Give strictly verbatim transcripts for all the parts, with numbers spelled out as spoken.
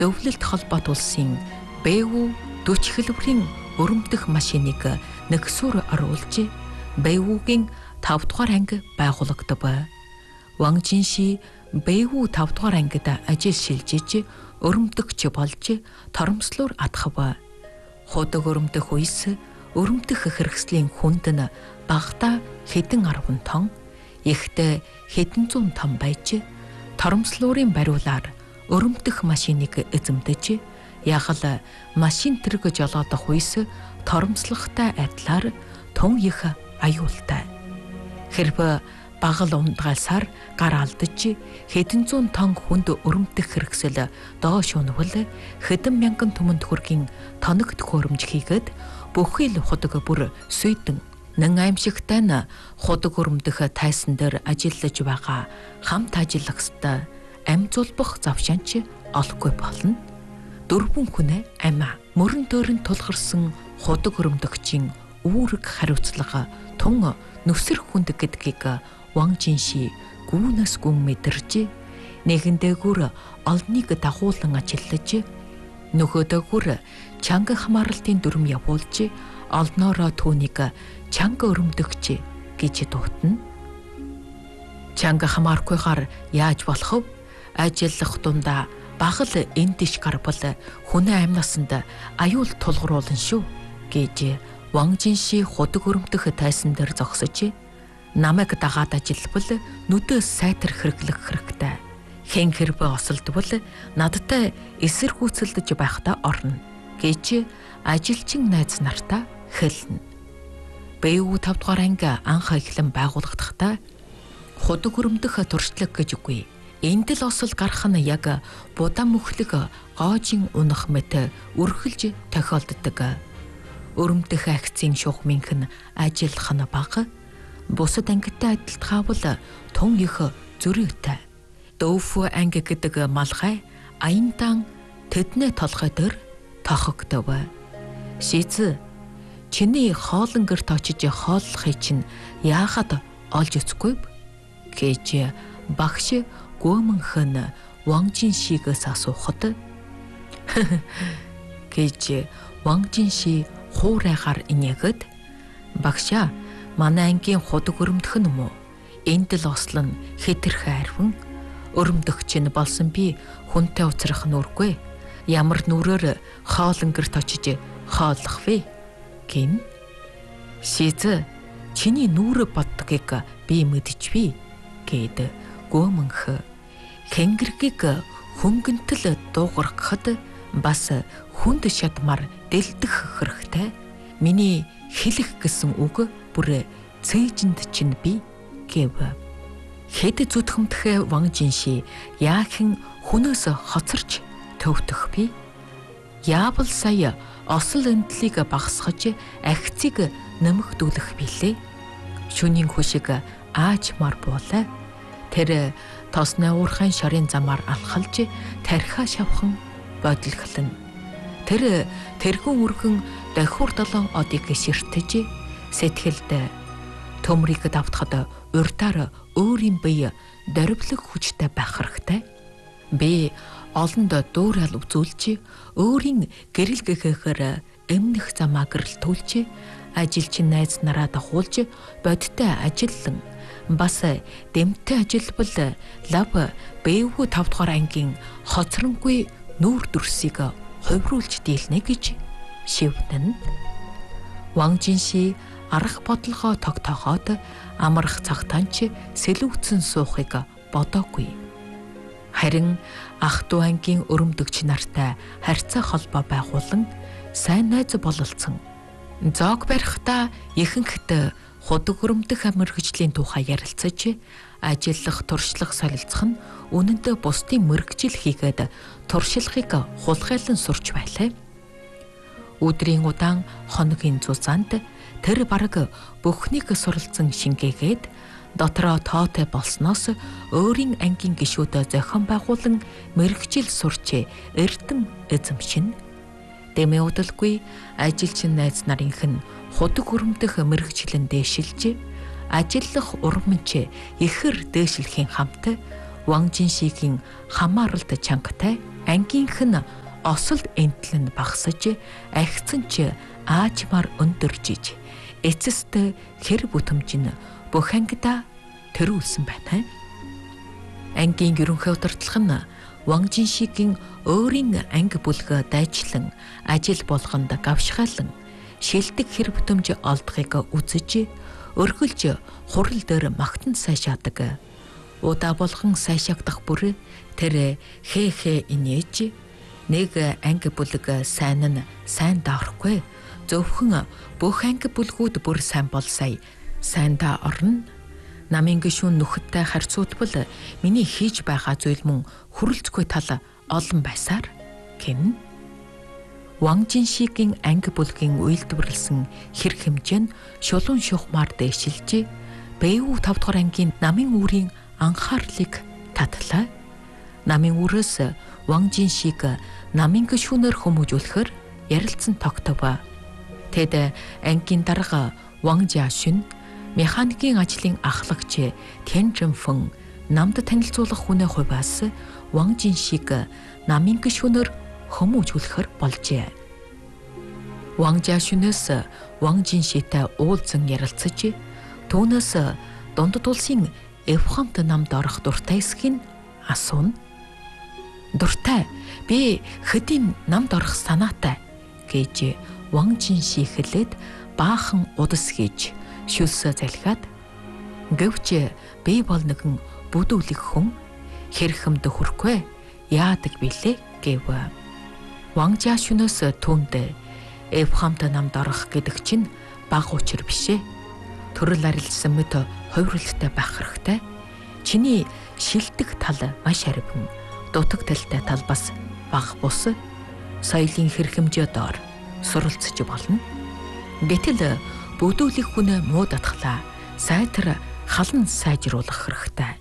Өвлөлт холбоот улсын Бэйвүү дүүч хэлбэрийн өрөмдөх машиныг нэгсүр оруулж Бэйвүүгийн тав дугаар анги байгуулагдав. Ван Жинши Бэйвүү тав дугаар ангид ажил шилжиж өрөмдөгч болж торомслоор атгав. Худаг өрөмдөх үес өрөмдөх хэрэгслийн хүнд нь багада хэдэн арван тонн, ихтэй хэдэн зуун тонн байж торомслуурын бариулаар өрөмдөх машиныг эзэмдэж ягл машин тэрэг жолоодох үес торомслохтой адилаар тун их аюултай. Хэрв багал ундгайлсаар гар алдаж хэдэн зуун тонн хүнд өрөмдөх хэрэгсэл доош унвал хэдэн мянган түмэн төгрөгийн тоног төхөөрөмж хийгээд бүхий л худаг бүр сүйдэн нэн аимшигтай нь худаг өрөмдөх тайсан дээр ажиллаж байгаа хамт ажиллагчтай ам зулбах завшаанч олохгүй болно. Дөрвөн хүн амиа мөрөн дөөрн тулгарсан худаг өрөмдөгчийн үүрэг хариуцлага тун нүсэр хүнд гэдгийг Ван Жинши гүнэс гүн мэдэрч нэгэндээгүүр олныг дагуулan ажиллаж нөхөдөөгүүр чанга хамааралтын дүрм явуулж олноороо түүнийг чанга өрөмдөгч гэж дуутна. Чанга хамаарахгүйгээр яаж болох вэ? Ажиллах дундаа багал эндиш гарбал хүнээ амнасанд аюул тулгаруулна шүү гэж Ван Жинши худаг өрөмдөх тайсан дээр зогсож намайг дагаад ажиллавал нүдээс сайтар хэрэглэх хэрэгтэй. Хэн хэрвээ осолдвол надтай эсэргүүцэлдэж байхдаа орно гэж ажилчин найз нартаа хэлнэ. Бэйвүү тав дугаар анги анх эхлэн байгуулагдахтаа худаг өрөмдөх туршлага гэж үгүй. Энд л осол гарах нь яг будаа мөхлөг гоожин унах мэт өрхөлж тохиолддог. Өрөмдөх акцийн шугамынх нь ажиллах нь бага. Бусад ангитай адилтгаавал тун их зөрүүтэй. Дөөф анги гэдэг малгай аяндан тэдний толгой дээр тохогдов. Шиз чиний хоолн гэрт очиж хооллохыг чинь яахад олж өцгүй гэж багш гүмэнхэн Ван Жиншигээс асуухад гэж Ван Жинши хуурайгаар инээгээд багшаа манай ангийн худаг өрөмдөх юм уу? Энд л ослон хэтэрхэ арвин өрөмдөгч нь болсон би хүнтэй уцрах нүргүй. Ямар нүрээр хоолн гэрт очиж хооллох вэ? Гин. Шиз чиний нүрэ боддгийг би мэдчихвээ гэд гүмэнх хэнгэргийг хөнгөнтөл дуугаргахад бас хүнд шатмар дэлдэх хэрэгтэй. Миний хэлэх гэсэн үг бүр цээжинд чинь би гэв. Хэд зүтгэмдэх Ван Жинши яахэн хүнөөс хоцорч төвтөх би? Яавал сая осол энтлийг багасгаж ахицыг нэмэгдүүлэх билээ. Шүнийн хүшиг аажмар буулаа. Тэр тосны уурхайн шарын замаар алхалж тархиа шавхан бодлохлон. Тэр тэрхэн үргэн дахиур долоон одыг ширтэж сэтгэлд төмрийг давтахад урдаар өөрийн бие дөрвлөг хүчтэй байх хэрэгтэй. Би олонд дуурал үзүүлж өөрийн гэрэл гэхээр эмнэх замаа гэрэлтүүлж ажилчин найз нараа дагуулж бодтой ажиллан бас дэмтэй ажилбал лав Бэйвүү тав дугаар ангийн хоцронгүй нүүр дүрсийг хувируулж дийлнэ гэж шивнэн. Ван Жинши арга бодлогоо тогтооход амарх цагтаанч сэлүүцэн суухыг бодоогүй. Харин ах дүү ангийн өрөмдөгч нартай харьцаа холбоо байгуулан сайн найз бололцсон. Зоог барихтаа ихэнхд худаг өрөмдөх мэргэжлийн тухай ярилцаж ажиллах туршлага солилцох нь үнэндээ бусдын мэргэжил хийгээд туршлагыг хулгайлан сурч байлаа. Өдрийн удаан хоногийн зузаанд тэр бараг бүхнийг суралцсан шингээгээд дотроо тоотой болсноос өөрийн ангийн гишүүд зохион байгуулан мэргэжил сурч эрдэм эзэмшин. Дэмэ удалгүй ажилчин найз нарынх нь худаг өрөмдөх мэргэжлэн дээшилж ажиллах урманч ихэр дээшлэхийн хамт Ван Жиншигийн хамааралд чангатай ангийнх нь осол энтэл нь багсаж агцсан ч аажмаар өндөржиж эцэст хэр бүтэмж нь бүх ангидаа төрүүлсэн байна. Ангийн ерөнхий удирдлага нь Ван Жиншигийн өөрийн анги бүлгээ дайчлан ажил болгонд гавшгаалan шилдэг хэр бүтэмж олдохыг үзэж өргөлж хурал дээр магтан сайшаадаг. Удаа болгон сайшаагдах бүр тэр хээ хээ инээж нэг анги бүлэг сайн нь сайн даахгүй зөвхөн бүх анги бүлгүүд бүр сайн бол сая сайн да орно. Намын гишүүн нүхэдтэй харьцуулбал миний хийж байгаа зүйл мөн хүрэлцэхгүй тал олон байсаар гин. Ван Жиншигийн анги бүлгийн үйлдвэрлсэн хэрэг хэмжээ нь шулуун шухмаар дээшилж Бэйвүү тавд дахь ангийн намын үүрийн анхаарлыг татлаа. Намын үүрээс Ван Жиншиг намын гишүүнээр хүмүүжүүлэхээр ярилцсан тогтов. Тэд ангийн дарга Ван Жиашүн механикийн ажлын ахлагч Тян Жинфэн намд танилцуулах хүнээ хувьас Ван Жиншиг намын гишүүнээр хүмүүжүүлэхээр болжээ. Ван Жиашүнээс Ван Жиншитэй уулзан ярилцаж түүнээс дундад улсын Эвхамт намд орох дуртай эсхийг асууна. Дуртай, би хэдийн намд орох санаатай гэж Ван Жинши хэлээд баахан удас хийж шүлсэ залхиад гэвч би бол нэгэн бүдүүлэг хүн хэрхэмд хүрхгүй яадаг билээ гэв. Ван Жиашүнээс түүнд Эвхамт намд орох гэдэг чинь бага учир бишээ. Төрөл арилсан мэт хувирлалтай байх хэрэгтэй. Чиний шилдэг тал маш харвин, дутаг талтай тал бас бага бус. Соёлын хэрхэмжээ доор суралцж болно. Гэтэл бүдүүлэг хүн муу датглаа сайтар халан сайжруулах хэрэгтэй.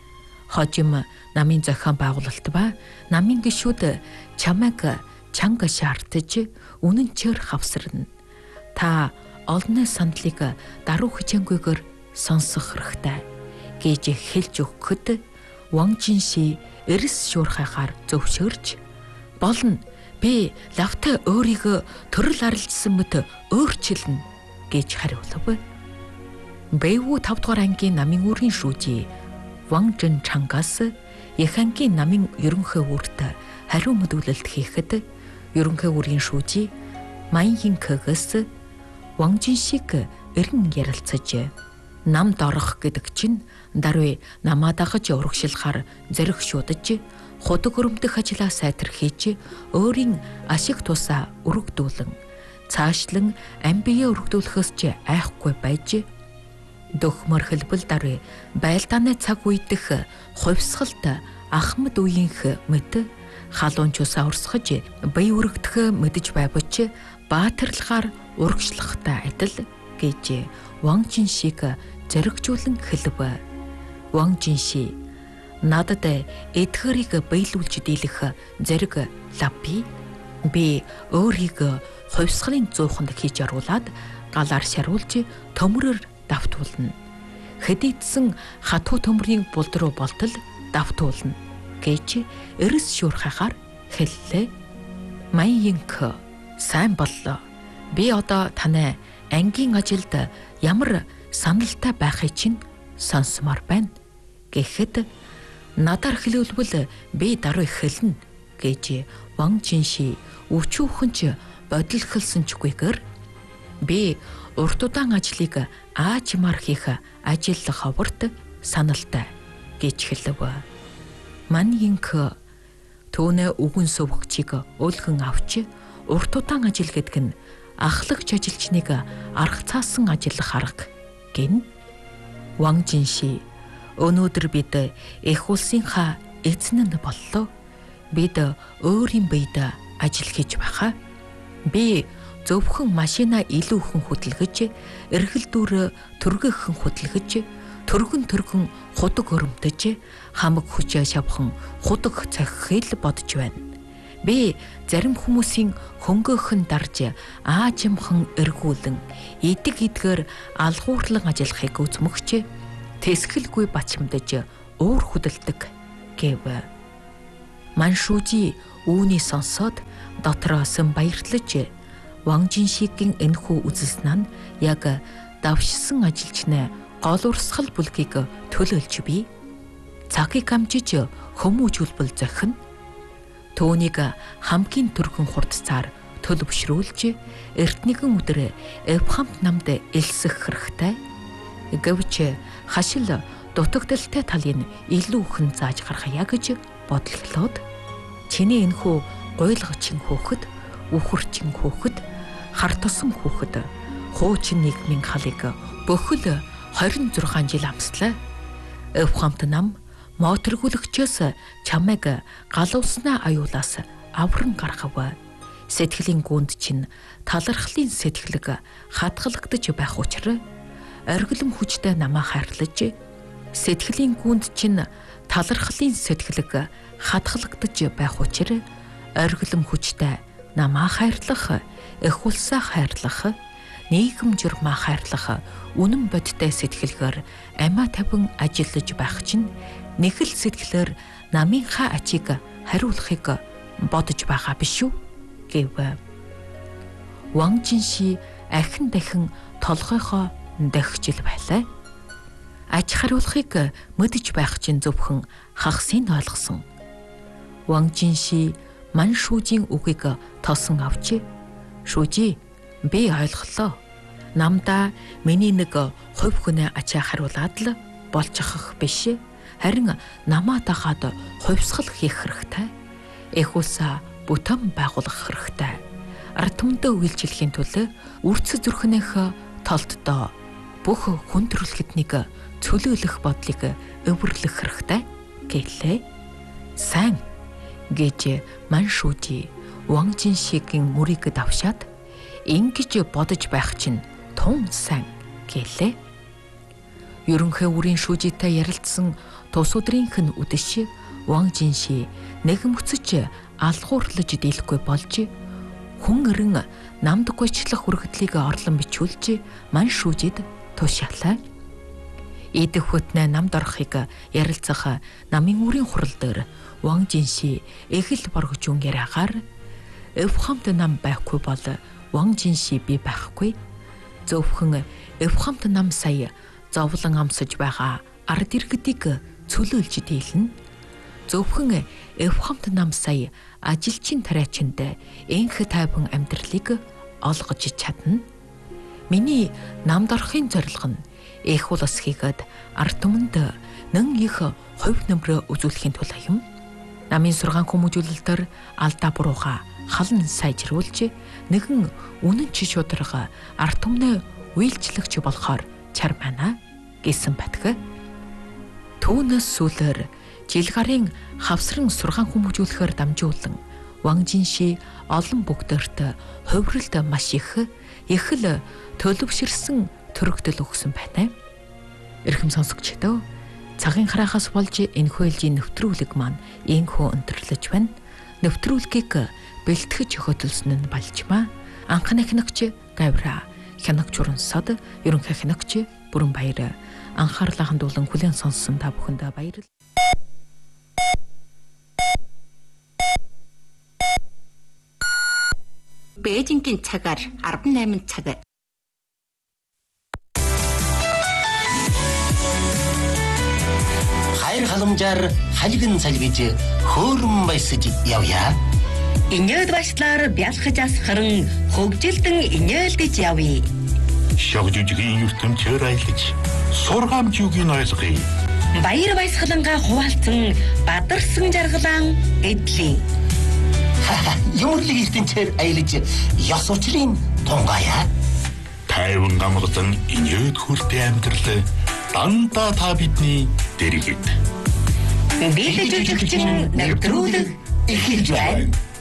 Хожим намын зохион байгуулалт ба намын гишүүд чамайг чанга шаардаж үнэнчээр хавсарна. Та олонний сандлыг даруй хичээнгүйгээр сонсох хэрэгтэй гэж хэлж өгөхөд Ван Жинши эрс шуурхайгаар зөвшөөрч болно. Би лавтай өөрийгөө төрөл арилжсан мэт өөрчилнө гэж хариулв. Бэйвүү тавд дахь ангийн намын үүрийн шүүжи Ван Жинчангаас их ангийн намын ерөнхий үүрт хариу мэдүүлэлт хийхэд ерөнхий үүрийн шүүжи Ман Йинкэгээс Ван Жиншиг эргэн ярилцаж намд орох гэдэг чинь даруй намаа дагаж урагшилахаар зориг шуудаж худаг өрөмдөх ажлаа сайтар хийж өөрийн ашиг тусаа өргөдүүлэн цаашлан амбие өргөдүүлэхөөс ч айхгүй байж дөхмөр хэлбэл даруй байлдааны цаг үедх хувьсгалт ахмад үеийнх мэт халуун чусаа урсгаж бие өргөдөх мэдэж байвч баатарлахаар урагшлахтай адил гэж Ван Жиншиг зоригжуулан хэлв. Ван Жинши надад эдгэрийг биелүүлж дийлэх зориг лавби. Би өөрийгөө хувьсгалын зууханд хийж оруулаад галаар шаруулж төмрөөр давтуулна. Хэдийдсэн хатуу төмрийн булд руу болтол давтуулна гэж эрс шуурхайгаар хэллээ. Ман Йинк сайн боллоо. Би одоо танай ангийн ажилд ямар саналтай байхыг чинь сонсомоор байна гэхэд надаар хэлүүлбэл би даруй хэлнэ гэж Ван Жинши өчүүхэнч бодилхолсон чгүйгээр би урт удаан ажлыг аажмаар хийх ажил ховорт саналтай гэж хэлв. Ман Йинк түүнээ үгэн сувгчийг өлгөн авч урт удаан ажил гэдэг нь ахлагч ажилчныг арга цаасан ажиллах арга гин. Ван Жинши өнөөдөр бид их улсынхаа эзэн нь боллоо. Бид өөрийн биед ажил хийж байхаа. Би зөвхөн машина илүүхэн хөдөлгөж, эргэл дүүр түргэхэн хөдөлгөж, түргэн түргэн худаг өрөмтөж, хамаг хүчээ шавхан худаг цохихыг бодож байна. Би зарим хүмүүсийн хөнгөөхөн дарж аажимхан эргүүлэн идэг идгээр алгуурлан ажиллахыг үзмөгч тэсгэлгүй бачимдаж уур хөдөлдөг гэв. Маншужи үүний сонсоод дотроос нь баярлаж Ван Жиншигийн энэхүү үзэлснээ яг давшсан ажилчны гол урсгал бүлгийг төлөөлж бий. Цагийг амжиж хүмүүжүүлбэл зохино. Түүнийг хамгийн түргэн хурдцаар төлөвшрүүлж эртнийгэн өдөр Эвхамт намд элсэх хэрэгтэй. Гэвч хашил дутагдaltaй талын илүү хэн зааж гаргая гэж бодлохлоод чиний энэхүү гуйлгачин хөөхд, үхэрчин хөөхд, хар тусан хөөхд хуучин нийгмийн халыг бөхөл хорин зургаан жил амслаа. Эвхамт нам моторгүлэгчээс чамайг галууснаа аюулаас авран гаргав. Сэтгэлийн гүнд чинь талархлын сэтгэлэг хатгалагдаж байх учраас оргилом хүчтэй намаа хайрлаж сэтгэлийн гүнд чинь талархлын сэтгэлэг хатгалагдаж байх учраас оргилом хүчтэй намаа хайрлах, их улсаа хайрлах, нийгэм журмаа хайрлах үнэн бодтой сэтгэлгээр амиа тавин ажиллаж байх чинь нэг л сэтгэлээр намынхаа ачийг хариулахыг бодож байгаа биш үү гэв. Ван Жинши ахин дахин толгойхоо дохижил байлаа. Аж хариулахыг мэдэж байх чинь зөвхөн хагасыг ойлгосон. Ван Жинши Маншужийн үгийг тосон авчи. Шужи, би ойлголоо. Намдаа миний нэг хувь хүнээ ачаа хариулаад л болчихох биш. Харин намаа дагаад хувьсгал хийх хэрэгтэй. Их улсаа бүтэн байгуулах хэрэгтэй. Ард түмэндээ үйлчлэхийн тулд үрц зүрхнийх толддоо бүх хүн төрөлхтнийг цөлөөлөх бодлыг өвөрлөх хэрэгтэй гэлээ. Сайн гэж Маншужи Ван Жиншигийн мөрийг давшаад ингэж бодож байх чинь тун сайн гэлээ. Ерөнхий үрийн шүүжитэй ярилцсан тус өдрийнх нь үдэш Ван Жинши нэгмөцөж алгуурлаж дийлэхгүй болж хүн эрен намд гойчлох үргэлтлийг орлон бичүүлж Маншужид тушаалаа. Идэх хөтнө намд орохыг ярилцах намын үрийн хурал дээр Ван Жинши эхэл боргожун яриагаар Эвхамт нам байхгүй бол Ван Жинши би байхгүй. Зөвхөн Эвхамт нам сая зовлон амсаж байгаа ард иргэдийг цөлөөлж дийлнэ. Зөвхөн Эвхамт нам сая ажилчин тариачинд энх тайван амьдралыг олгож чадна. Миний намд орохын зорилго нь их улс хийгээд ард түмэнд нэн их хувь нэмрээ үзүүлэхийн тулд юм. Намын сургаан хүмүүжүүлэлтээр алдаа бурууга халан сайжруулж нэгэн үнэн чи шударга ард түмнээ үйлчлэгч болохоор чармана гэсэн батг. Түүнээс сүүлээр жил гарын хавсран сургаан хүмүүжүүлэхээр дамжуулан Ван Жинши олон бүгдээрт хувиралд маш их их л төлөвшөрсөн төрөгдөл өгсөн байна. Эрхэм сонсогчдоо цагийн хараахаас болж энэхүү ээлжийн нэвтрүүлэг маань ийхүү өндөрлөж байна. Нэвтрүүлгийг бэлтгэж хөтөлсөн нь Балжмаа, анхны хянагч Гавра, хянагч Урансад, ерөнхий хянагч Бүрэн Баяр. Анхаарлаа хандуулан хүлээн сонссон та бүхэндээ баярлалаа. Бээжингийн цагаар арван найман цаг. Хайр халамжаар халигн салгиж хөөрөн баясаж явъя. Инээд башлаар бялхаж асхаран хөгжилдэн инээлдэж явъя. Шог жүжигийн ертөнцөөр аялаж сургаамж юугийн ойлгоё. Баяр баясгалангаа хуваалцсан бадарсан жаргалан эдлийн. Юмрлыг ертөнцөөр аялаж ёс учрын тунгая. Тайван гамгазан инээд хүртэ амьдрал дандаа та бидний дэргэд. Бид жүжигчин нэвтрүүлэг эхэлж байна.